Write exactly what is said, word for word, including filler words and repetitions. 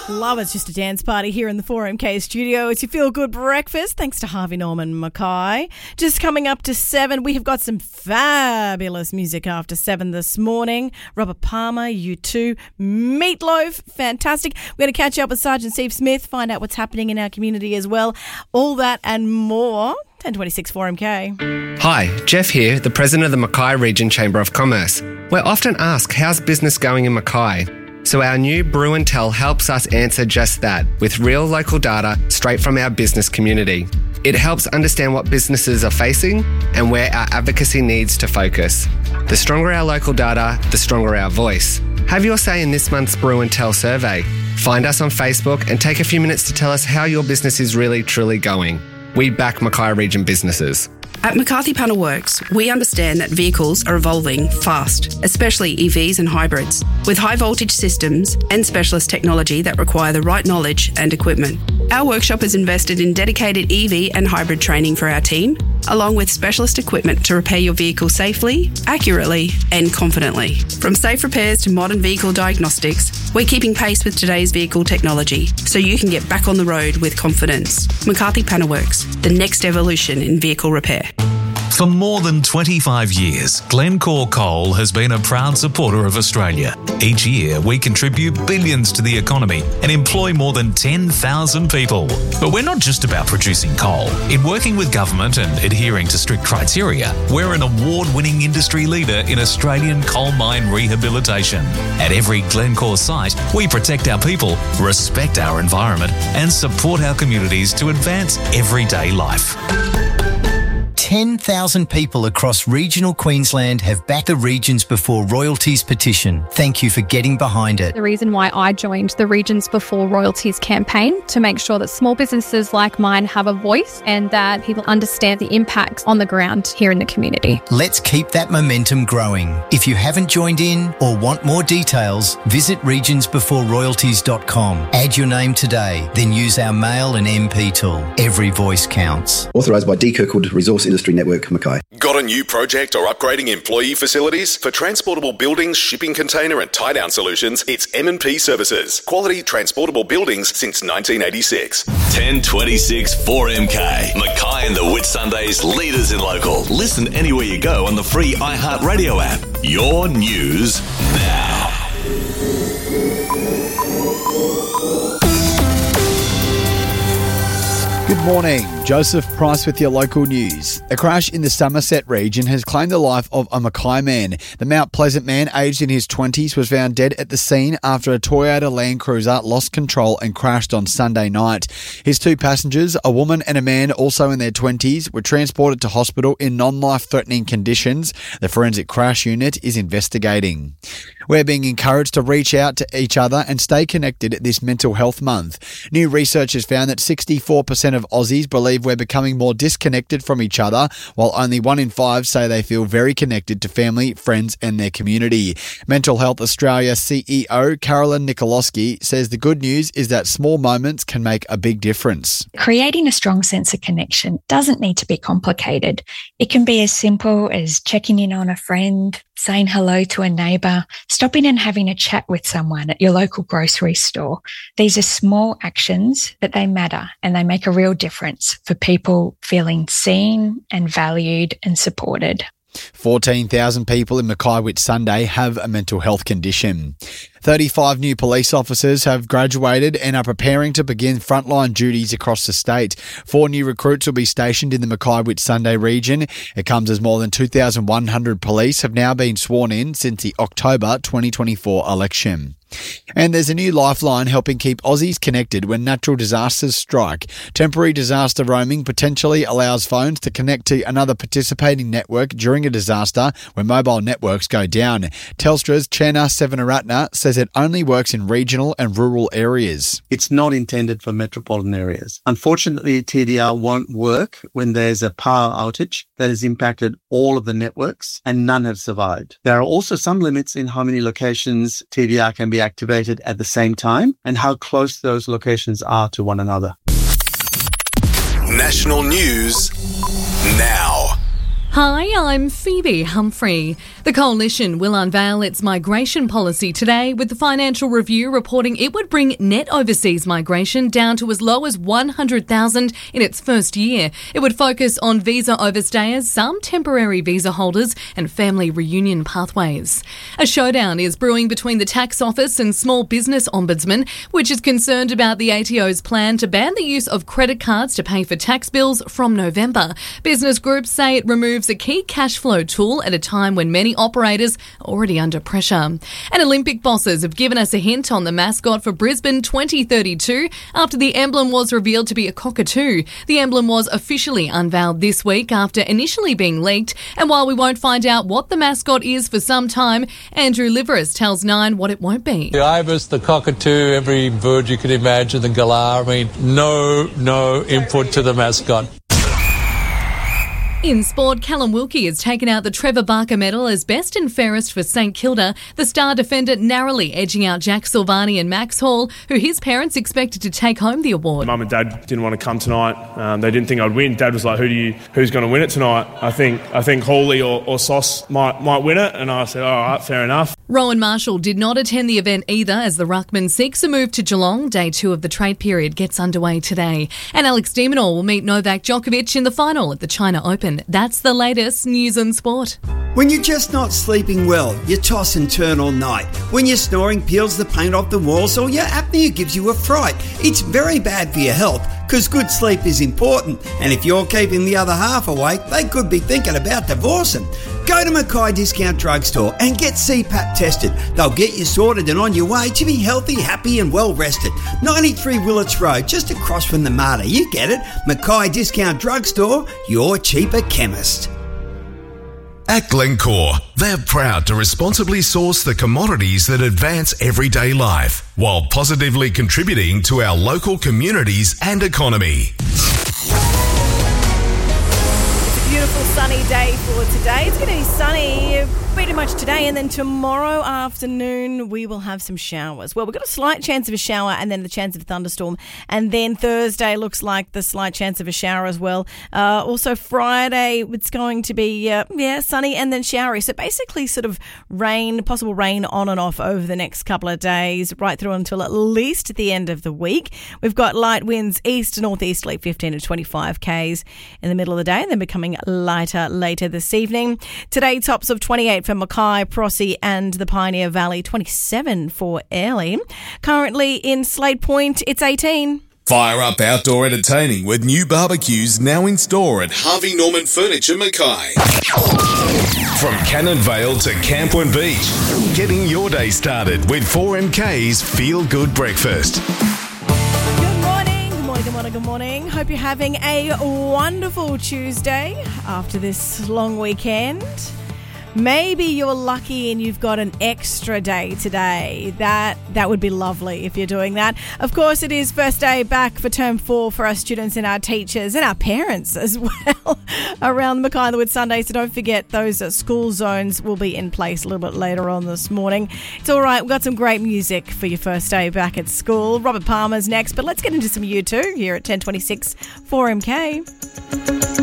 Love It's Just a Dance Party here in the four M K studio. It's your feel-good breakfast, thanks to Harvey Norman Mackay. Just coming up to seven, we have got some fabulous music after seven this morning. Robert Palmer, U two, Meatloaf, fantastic. We're going to catch up with Sergeant Steve Smith, find out what's happening in our community as well. All that and more. ten twenty-six four M K. Hi, Jeff here, the President of the Mackay Region Chamber of Commerce. We're often asked, how's business going in Mackay? So our new Brew and Tell helps us answer just that with real local data straight from our business community. It helps understand what businesses are facing and where our advocacy needs to focus. The stronger our local data, the stronger our voice. Have your say in this month's Brew and Tell survey. Find us on Facebook and take a few minutes to tell us how your business is really, truly going. We back Mackay Region businesses. At McCarthy Panel Works, we understand that vehicles are evolving fast, especially E Vs and hybrids, with high voltage systems and specialist technology that require the right knowledge and equipment. Our workshop has invested in dedicated E V and hybrid training for our team, along with specialist equipment to repair your vehicle safely, accurately and confidently. From safe repairs to modern vehicle diagnostics, we're keeping pace with today's vehicle technology so you can get back on the road with confidence. McCarthy Panel Works, the next evolution in vehicle repair. For more than twenty-five years, Glencore Coal has been a proud supporter of Australia. Each year, we contribute billions to the economy and employ more than ten thousand people. But we're not just about producing coal. In working with government and adhering to strict criteria, we're an award-winning industry leader in Australian coal mine rehabilitation. At every Glencore site, we protect our people, respect our environment, and support our communities to advance everyday life. ten thousand people across regional Queensland have backed the Regions Before Royalties petition. Thank you for getting behind it. The reason why I joined the Regions Before Royalties campaign to make sure that small businesses like mine have a voice and that people understand the impacts on the ground here in the community. Let's keep that momentum growing. If you haven't joined in or want more details, visit regions before royalties dot com. Add your name today, then use our mail and M P tool. Every voice counts. Authorised by D. Kirkwood Resource Industry Network, Mackay. Got a new project or upgrading employee facilities? For transportable buildings, shipping container and tie-down solutions, it's M and P Services. Quality transportable buildings since nineteen eighty-six. ten twenty-six four M K. Mackay and the Whitsundays, leaders in local. Listen anywhere you go on the free iHeartRadio app. Your news now. Good morning. Joseph Price with your local news. A crash in the Somerset region has claimed the life of a Mackay man. The Mount Pleasant man, aged in his twenties, was found dead at the scene after a Toyota Land Cruiser lost control and crashed on Sunday night. His two passengers, a woman and a man also in their twenties, were transported to hospital in non-life-threatening conditions. The forensic crash unit is investigating. We're being encouraged to reach out to each other and stay connected this mental health month. New research has found that sixty-four percent of Aussies believe we're becoming more disconnected from each other, while only one in five say they feel very connected to family, friends and their community. Mental Health Australia C E O Carolyn Nikolowski says the good news is that small moments can make a big difference. Creating a strong sense of connection doesn't need to be complicated. It can be as simple as checking in on a friend, saying hello to a neighbour, stopping and having a chat with someone at your local grocery store. These are small actions, but they matter and they make a real difference for people feeling seen and valued and supported. fourteen thousand people in Mackay Whitsunday have a mental health condition. thirty-five new police officers have graduated and are preparing to begin frontline duties across the state. Four new recruits will be stationed in the Mackay Whitsunday region. It comes as more than two thousand one hundred police have now been sworn in since the October twenty twenty-four election. And there's a new lifeline helping keep Aussies connected when natural disasters strike. Temporary disaster roaming potentially allows phones to connect to another participating network during a disaster when mobile networks go down. Telstra's Chenna Sevenaratna says it only works in regional and rural areas. It's not intended for metropolitan areas. Unfortunately, T D R won't work when there's a power outage that has impacted all of the networks and none have survived. There are also some limits in how many locations T D R can be activated at the same time and how close those locations are to one another. National news now. Hi, I'm Phoebe Humphrey. The Coalition will unveil its migration policy today, with the Financial Review reporting it would bring net overseas migration down to as low as one hundred thousand in its first year. It would focus on visa overstayers, some temporary visa holders, and family reunion pathways. A showdown is brewing between the Tax Office and Small Business Ombudsman, which is concerned about the A T O's plan to ban the use of credit cards to pay for tax bills from November. Business groups say it removes a key cash flow tool at a time when many operators are already under pressure. And Olympic bosses have given us a hint on the mascot for Brisbane twenty thirty-two after the emblem was revealed to be a cockatoo. The emblem was officially unveiled this week after initially being leaked, and while we won't find out what the mascot is for some time, Andrew Liveris tells Nine what it won't be. The ibis, the cockatoo, every bird you could imagine, the galah, I mean, no, no input to the mascot. In sport, Callum Wilkie has taken out the Trevor Barker medal as best and fairest for St Kilda, the star defender narrowly edging out Jack Silvani and Max Hall, who his parents expected to take home the award. Mum and Dad didn't want to come tonight. Um, they didn't think I'd win. Dad was like, "Who do you? Who's going to win it tonight?" I think I think Hawley or, or Sauce might might win it, and I said, "All right, fair enough." Rowan Marshall did not attend the event either, as the ruckman seeks a move to Geelong. Day two of the trade period gets underway today, and Alex de Minaur will meet Novak Djokovic in the final at the China Open. That's the latest news and sport. When you're just not sleeping well, you toss and turn all night. When your snoring peels the paint off the walls, or your apnea gives you a fright. It's very bad for your health, because good sleep is important. And if you're keeping the other half awake, they could be thinking about divorcing. Go to Mackay Discount Drugstore and get C PAP tested. They'll get you sorted and on your way to be healthy, happy and well rested. ninety-three Willits Road, just across from the Mater. You get it. Mackay Discount Drugstore, your cheaper chemist. At Glencore, they're proud to responsibly source the commodities that advance everyday life, while positively contributing to our local communities and economy. Beautiful sunny day for today. It's going to be sunny pretty much today, and then tomorrow afternoon we will have some showers. Well, we've got a slight chance of a shower and then the chance of a thunderstorm, and then Thursday looks like the slight chance of a shower as well. Uh, also Friday it's going to be uh, yeah sunny and then showery. So basically sort of rain, possible rain on and off over the next couple of days, right through until at least the end of the week. We've got light winds east to northeasterly fifteen to twenty-five kays in the middle of the day, and then becoming lighter later this evening. Today, tops of twenty-eight for Mackay, Prossie and the Pioneer Valley, twenty-seven for Airlie. Currently in Slade Point, it's eighteen. Fire up outdoor entertaining with new barbecues now in store at Harvey Norman Furniture Mackay. From Cannon Vale to Campoon Beach, getting your day started with four M K's Feel Good Breakfast. Good morning, good morning. Hope you're having a wonderful Tuesday after this long weekend. Maybe you're lucky and you've got an extra day today. That that would be lovely if you're doing that. Of course, it is first day back for term four for our students and our teachers and our parents as well around Mackay and the Whitsunday. So don't forget, those uh, school zones will be in place a little bit later on this morning. It's all right. We've got some great music for your first day back at school. Robert Palmer's next, but let's get into some U two here at ten twenty-six four M K.